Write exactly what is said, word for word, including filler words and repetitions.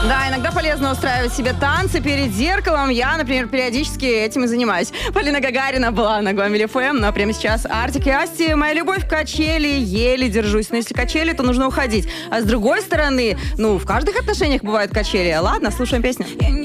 Да, иногда полезно устраивать себе танцы перед зеркалом. Я, например, периодически этим и занимаюсь. Полина Гагарина была на Гомель эф эм, но прямо сейчас Артик и Асти. Моя любовь, качели, еле держусь. Но если качели, то нужно уходить. А с другой стороны, ну, в каждых отношениях бывают качели. Ладно, слушаем песню.